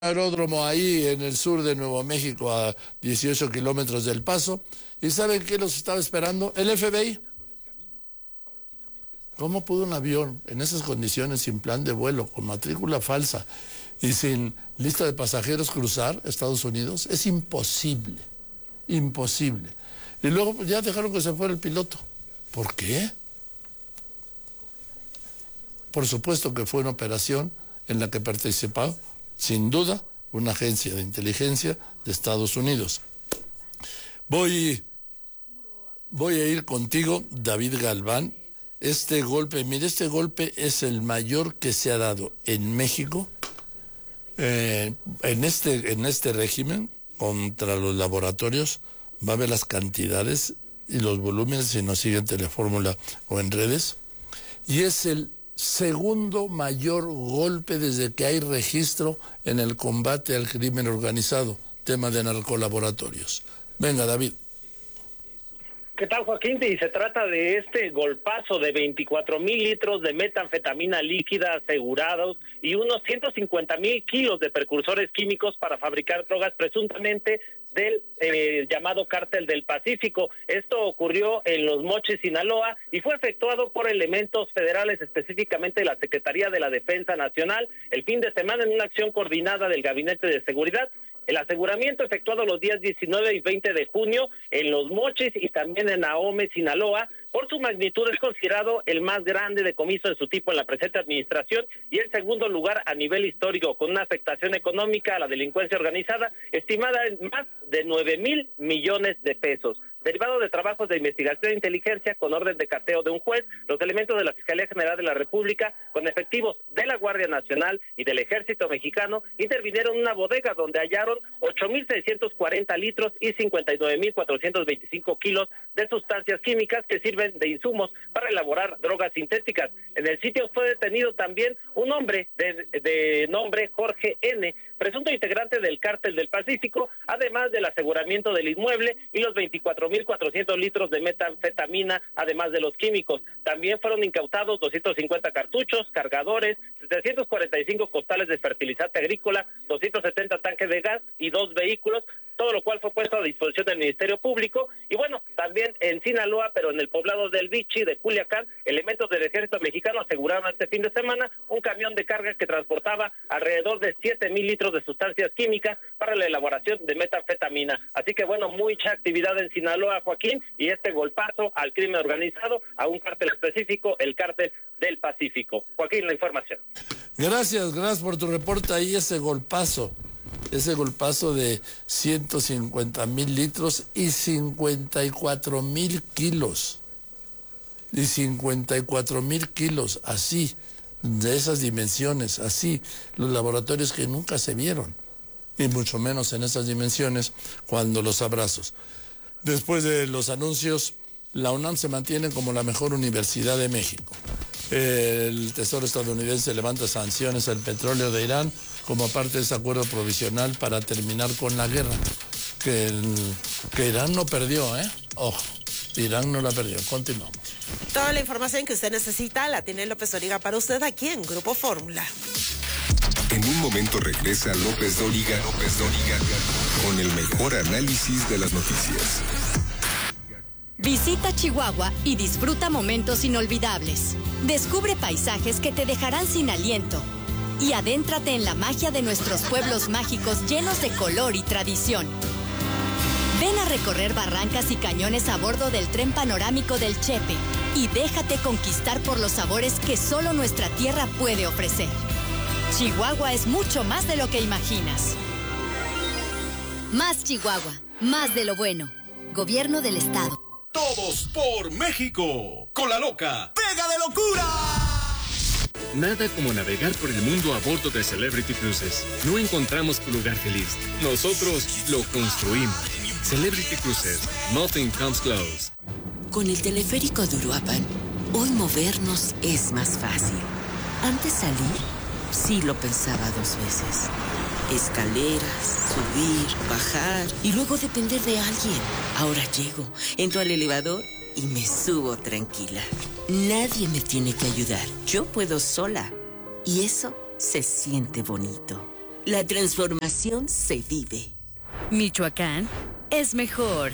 aeródromo ahí en el sur de Nuevo México, a 18 kilómetros del Paso. ¿Y saben qué los estaba esperando? El FBI. ¿Cómo pudo un avión en esas condiciones, sin plan de vuelo, con matrícula falsa y sin lista de pasajeros, cruzar Estados Unidos? Es imposible, imposible. Y luego pues, ya dejaron que se fuera el piloto. ¿Por qué? Por supuesto que fue una operación en la que participó, sin duda, una agencia de inteligencia de Estados Unidos. Voy a ir contigo, David Galván. Este golpe es el mayor que se ha dado en México en este régimen contra los laboratorios. Va a ver las cantidades y los volúmenes si nos siguen en Telefórmula o en redes. Y es el segundo mayor golpe desde que hay registro en el combate al crimen organizado, tema de narcolaboratorios. Venga, David. ¿Qué tal, Joaquín? Y se trata de este golpazo de 24,000 litros de metanfetamina líquida asegurados y unos 150,000 kilos de precursores químicos para fabricar drogas presuntamente del llamado Cártel del Pacífico. Esto ocurrió en Los Mochis, Sinaloa, y fue efectuado por elementos federales, específicamente la Secretaría de la Defensa Nacional, el fin de semana en una acción coordinada del Gabinete de Seguridad. El aseguramiento efectuado los días 19 y 20 de junio en Los Mochis y también en Ahome, Sinaloa, por su magnitud es considerado el más grande decomiso de su tipo en la presente administración y el segundo lugar a nivel histórico, con una afectación económica a la delincuencia organizada estimada en más de 9,000 millones de pesos. Derivado de trabajos de investigación e inteligencia con orden de cateo de un juez, los elementos de la Fiscalía General de la República, con efectivos de la Guardia Nacional y del Ejército Mexicano, intervinieron en una bodega donde hallaron 8,640 litros y 59,425 kilos de sustancias químicas que sirven de insumos para elaborar drogas sintéticas. En el sitio fue detenido también un hombre de nombre Jorge N., presunto integrante del Cártel del Pacífico, además del aseguramiento del inmueble y los 24,400 litros de metanfetamina, además de los químicos. También fueron incautados 250 cartuchos, cargadores, 745 costales de fertilizante agrícola, 270 tanques de gas y 2 vehículos, todo lo cual fue puesto a disposición del Ministerio Público. Y bueno, también en Sinaloa, pero en el poblado del Vichy de Culiacán, elementos del Ejército Mexicano aseguraron este fin de semana un camión de carga que transportaba alrededor de 7,000 litros de sustancias químicas para la elaboración de metanfetamina. Así que bueno, mucha actividad en Sinaloa, Joaquín, y este golpazo al crimen organizado, a un cártel específico, el Cártel del Pacífico. Joaquín, la información. Gracias por tu reporte ahí, ese golpazo de 150,000 litros y 54,000 kilos. Y 54,000 kilos, así, de esas dimensiones, así, los laboratorios que nunca se vieron, y mucho menos en esas dimensiones, cuando los abrazos. Después de los anuncios, la UNAM se mantiene como la mejor universidad de México. El Tesoro estadounidense levanta sanciones al petróleo de Irán como parte de ese acuerdo provisional para terminar con la guerra. Que Irán no perdió, ¿eh? Ojo, Irán no la perdió. Continuamos. Toda la información que usted necesita la tiene López Dóriga para usted aquí en Grupo Fórmula. En un momento regresa López Dóriga con el mejor análisis de las noticias. Visita Chihuahua y disfruta momentos inolvidables. Descubre paisajes que te dejarán sin aliento. Y adéntrate en la magia de nuestros pueblos mágicos llenos de color y tradición. Ven a recorrer barrancas y cañones a bordo del tren panorámico del Chepe y déjate conquistar por los sabores que solo nuestra tierra puede ofrecer. Chihuahua es mucho más de lo que imaginas. Más Chihuahua, más de lo bueno. Gobierno del Estado. Todos por México. Con la loca pega de locura. Nada como navegar por el mundo a bordo de Celebrity Cruises. No encontramos tu lugar feliz. Nosotros lo construimos. Celebrity Cruises. Nothing comes close. Con el teleférico de Uruapan, hoy movernos es más fácil. Antes salir, sí lo pensaba 2 veces. Escaleras, subir, bajar y luego depender de alguien. Ahora llego, entro al elevador y me subo tranquila. Nadie me tiene que ayudar. Yo puedo sola. Y eso se siente bonito. La transformación se vive. Michoacán es mejor.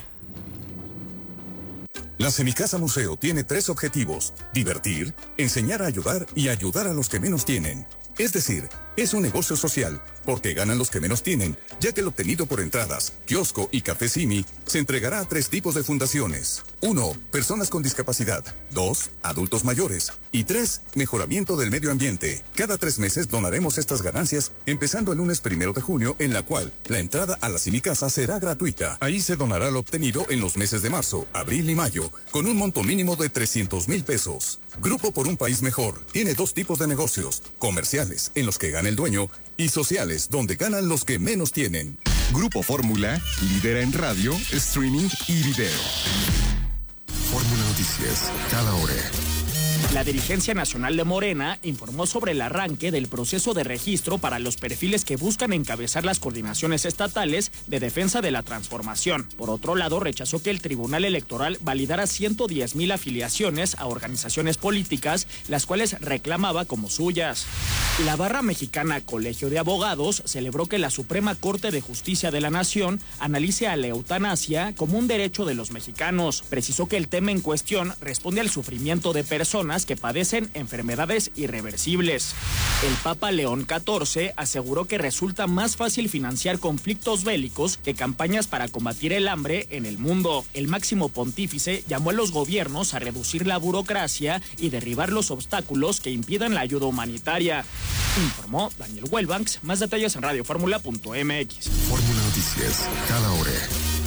La Semicasa Museo tiene 3 objetivos: divertir, enseñar a ayudar y ayudar a los que menos tienen. Es decir, es un negocio social, porque ganan los que menos tienen, ya que el obtenido por entradas, kiosco y café Simi se entregará a 3 tipos de fundaciones. 1. Personas con discapacidad. 2. Adultos mayores. Y 3. Mejoramiento del medio ambiente. Cada 3 meses donaremos estas ganancias, empezando el lunes 1 de junio, en la cual la entrada a la Semicasa será gratuita. Ahí se donará lo obtenido en los meses de marzo, abril y mayo, con un monto mínimo de 300,000 pesos. Grupo por un país mejor tiene 2 tipos de negocios: comerciales, en los que gana el dueño, y sociales, donde ganan los que menos tienen. Grupo Fórmula lidera en radio, streaming y video. Fórmula Noticias, cada hora. La dirigencia nacional de Morena informó sobre el arranque del proceso de registro para los perfiles que buscan encabezar las coordinaciones estatales de defensa de la transformación. Por otro lado, rechazó que el Tribunal Electoral validara 110,000 afiliaciones a organizaciones políticas, las cuales reclamaba como suyas. La barra mexicana Colegio de Abogados celebró que la Suprema Corte de Justicia de la Nación analice a la eutanasia como un derecho de los mexicanos. Precisó que el tema en cuestión responde al sufrimiento de personas que padecen enfermedades irreversibles. El Papa León XIV aseguró que resulta más fácil financiar conflictos bélicos que campañas para combatir el hambre en el mundo. El máximo pontífice llamó a los gobiernos a reducir la burocracia y derribar los obstáculos que impidan la ayuda humanitaria. Informó Daniel Welbanks. Más detalles en radioformula.mx. Fórmula Noticias, cada hora.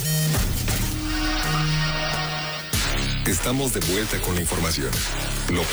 Estamos de vuelta con la información.